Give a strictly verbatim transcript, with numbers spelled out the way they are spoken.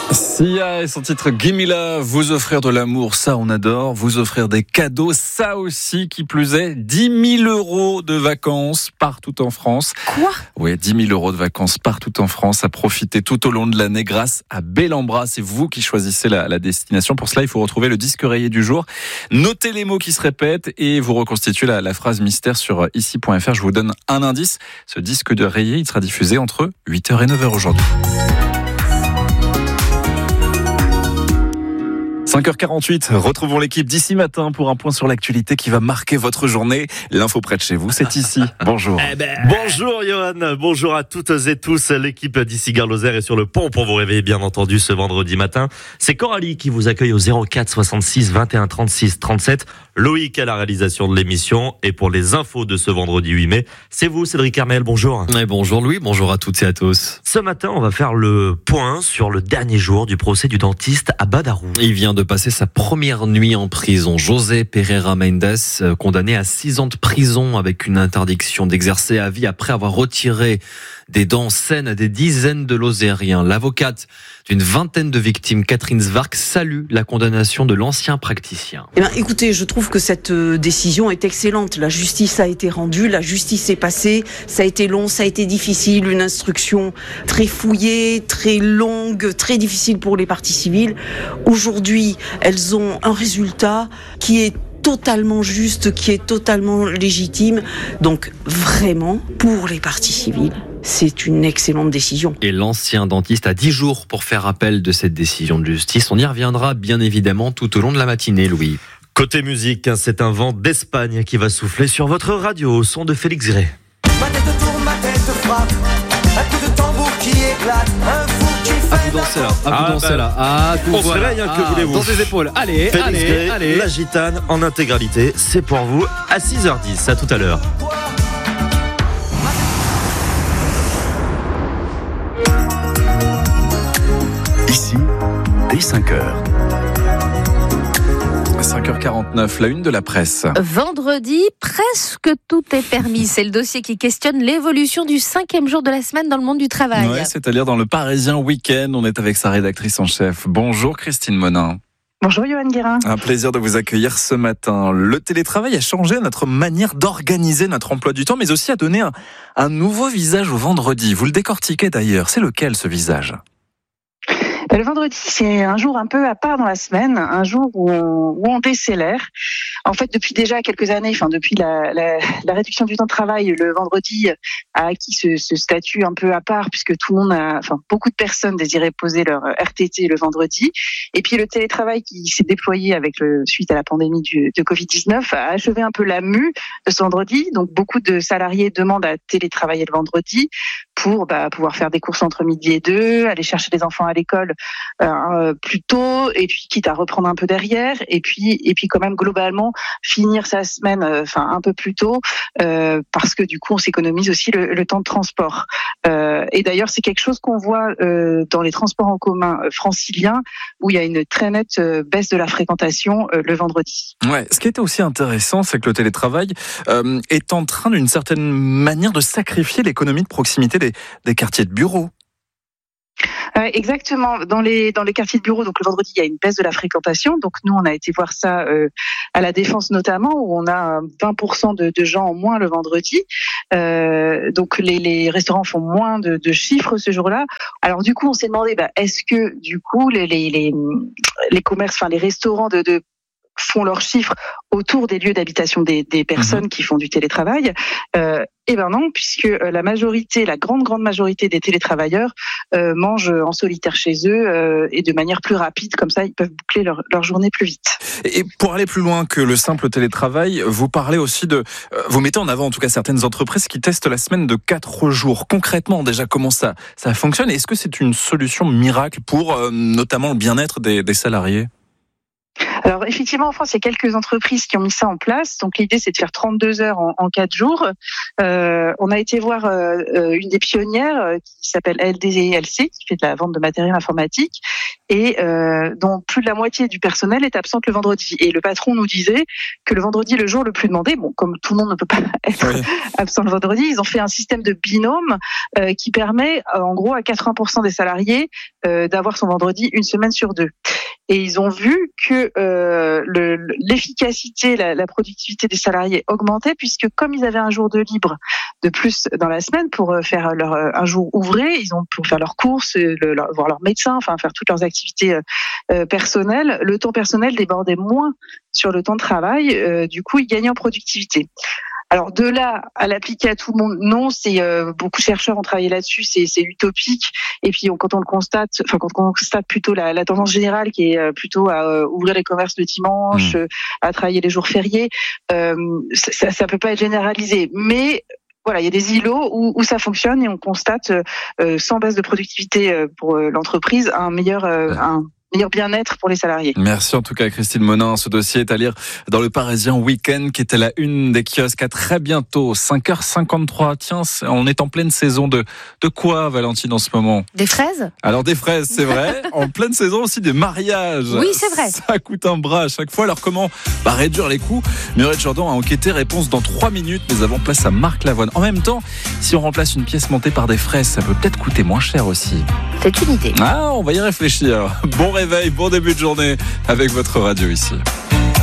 Sia et son titre Gimme Love, vous offrir de l'amour, ça on adore, vous offrir des cadeaux, ça aussi qui plus est, dix mille euros de vacances partout en France. Quoi ? Oui, dix mille euros de vacances partout en France à profiter tout au long de l'année grâce à Bellambra. C'est vous qui choisissez la, la destination. Pour cela, il faut retrouver le disque rayé du jour. Notez les mots qui se répètent et vous reconstituez la, la phrase mystère sur ici point f r. Je vous donne un indice. Ce disque de rayé, il sera diffusé entre huit heures et neuf heures aujourd'hui. cinq heures quarante-huit, retrouvons l'équipe d'ici matin pour un point sur l'actualité qui va marquer votre journée. L'info près de chez vous, c'est ici. Bonjour. Eh ben... Bonjour Johan, bonjour à toutes et tous. L'équipe d'ici Gare Lozère est sur le pont pour vous réveiller bien entendu ce vendredi matin. C'est Coralie qui vous accueille au zéro quatre soixante-six vingt et un trente-six trente-sept. Loïc à la réalisation de l'émission. Et pour les infos de ce vendredi huit mai, c'est vous Cédric Carmel, bonjour. Et bonjour Louis, bonjour à toutes et à tous. Ce matin, on va faire le point sur le dernier jour du procès du dentiste à Badarou. Il vient de passer sa première nuit en prison. José Pereira Mendes, condamné à six ans de prison avec une interdiction d'exercer à vie après avoir retiré des dents saines à des dizaines de Lozériens. L'avocate d'une vingtaine de victimes, Catherine Zwark, salue la condamnation de l'ancien praticien. Eh bien, écoutez, je trouve que cette décision est excellente. La justice a été rendue, la justice est passée. Ça a été long, ça a été difficile, une instruction très fouillée, très longue, très difficile pour les parties civiles. Aujourd'hui, elles ont un résultat qui est totalement juste, qui est totalement légitime. Donc, vraiment, pour les parties civiles, c'est une excellente décision. Et l'ancien dentiste a dix jours pour faire appel de cette décision de justice. On y reviendra bien évidemment tout au long de la matinée, Louis. Côté musique, c'est un vent d'Espagne qui va souffler sur votre radio au son de Félix Gray. Ma tête tourne, ma tête frappe, un coup de tambour qui éclate, un fou qui fait... À vous danser là, à vous Ah, danser bah, là. Ah, tout on se voilà. réveille, hein, que Ah, voulez-vous. dans ses épaules. Allez, Félix allez, Gray, allez. la gitane en intégralité, c'est pour vous à six heures dix. À tout à l'heure. Ici, dès cinq heures. cinq heures quarante-neuf, la une de la presse. Vendredi, presque tout est permis. C'est le dossier qui questionne l'évolution du cinquième jour de la semaine dans le monde du travail. Ouais, c'est-à-dire dans le Parisien Week-end. On est avec sa rédactrice en chef. Bonjour Christine Monin. Bonjour Johan Guérin. Un plaisir de vous accueillir ce matin. Le télétravail a changé notre manière d'organiser notre emploi du temps, mais aussi a donné un, un nouveau visage au vendredi. Vous le décortiquez d'ailleurs. C'est lequel ce visage ? Le vendredi, c'est un jour un peu à part dans la semaine, un jour où on, où on décélère. En fait, depuis déjà quelques années, enfin depuis la, la, la réduction du temps de travail, le vendredi a acquis ce, ce statut un peu à part, puisque tout le monde a, enfin beaucoup de personnes désiraient poser leur R T T le vendredi. Et puis le télétravail qui s'est déployé avec le suite à la pandémie du, de covid dix-neuf a achevé un peu la mue de ce vendredi. Donc beaucoup de salariés demandent à télétravailler le vendredi pour bah, pouvoir faire des courses entre midi et deux, aller chercher les enfants à l'école euh, plus tôt, et puis quitte à reprendre un peu derrière, et puis et puis quand même globalement finir sa semaine, enfin euh, un peu plus tôt, euh, parce que du coup on s'économise aussi le, le temps de transport. Euh, et d'ailleurs c'est quelque chose qu'on voit euh, dans les transports en commun franciliens, où il y a une très nette euh, baisse de la fréquentation euh, le vendredi. Ouais, ce qui était aussi intéressant, c'est que le télétravail euh, est en train d'une certaine manière de sacrifier l'économie de proximité des, des quartiers de bureaux. Euh, exactement. Dans les dans les quartiers de bureau, donc le vendredi, il y a une baisse de la fréquentation. Donc nous, on a été voir ça euh, à la Défense notamment, où on a vingt pour cent de, de gens en moins le vendredi. Euh, donc les, les restaurants font moins de, de chiffres ce jour-là. Alors du coup, on s'est demandé, bah, est-ce que du coup les les les, les commerces, enfin les restaurants de, de font leurs chiffres autour des lieux d'habitation des, des personnes mmh. qui font du télétravail. Euh, eh ben non, puisque la majorité, la grande grande majorité des télétravailleurs euh, mangent en solitaire chez eux euh, et de manière plus rapide, comme ça ils peuvent boucler leur, leur journée plus vite. Et pour aller plus loin que le simple télétravail, vous parlez aussi de, euh, vous mettez en avant en tout cas certaines entreprises qui testent la semaine de quatre jours. Concrètement, déjà comment ça ça fonctionne ? Est-ce que c'est une solution miracle pour euh, notamment le bien-être des, des salariés ? Alors effectivement, en France, il y a quelques entreprises qui ont mis ça en place. Donc l'idée, c'est de faire trente-deux heures en, en quatre jours. Euh, on a été voir euh, une des pionnières euh, qui s'appelle L D L C, qui fait de la vente de matériel informatique, et euh, dont plus de la moitié du personnel est absente le vendredi. Et le patron nous disait que le vendredi est le jour le plus demandé. Bon, comme tout le monde ne peut pas être oui. absent le vendredi, ils ont fait un système de binôme euh, qui permet, euh, en gros, à quatre-vingts pour cent des salariés euh, d'avoir son vendredi une semaine sur deux. Et ils ont vu que euh, le, l'efficacité, la, la productivité des salariés augmentait, puisque comme ils avaient un jour de libre de plus dans la semaine pour faire leur un jour ouvré, ils ont pour faire leurs courses, le, leur, voir leur médecin, enfin faire toutes leurs activités euh, personnelles. Le temps personnel débordait moins sur le temps de travail. Euh, du coup, ils gagnaient en productivité. Alors de là à l'appliquer à tout le monde, non, c'est euh, beaucoup de chercheurs ont travaillé là-dessus, c'est, c'est utopique. Et puis on, quand on le constate, enfin quand on constate plutôt la, la tendance générale qui est plutôt à euh, ouvrir les commerces le dimanche, mmh. euh, à travailler les jours fériés, euh, ça, ça peut pas être généralisé, mais voilà, il y a des îlots où, où ça fonctionne et on constate euh, sans baisse de productivité euh, pour euh, l'entreprise un meilleur euh, un meilleur bien-être pour les salariés. Merci en tout cas Christine Monin. Ce dossier est à lire dans le Parisien Week-end qui est à la une des kiosques. À très bientôt, cinq heures cinquante-trois. Tiens, on est en pleine saison de, de quoi, Valentine, en ce moment? Des fraises? Alors des fraises, c'est vrai. En pleine saison aussi des mariages. Oui, c'est vrai. Ça coûte un bras à chaque fois. Alors comment bah, réduire les coûts? Muriel Jourdan a enquêté. Réponse dans trois minutes. Mais avant, place à Marc Lavoine. En même temps, si on remplace une pièce montée par des fraises, ça peut peut-être coûter moins cher aussi. C'est une idée. Ah, on va y réfléchir. Bon réveil, bon début de journée avec votre radio ici.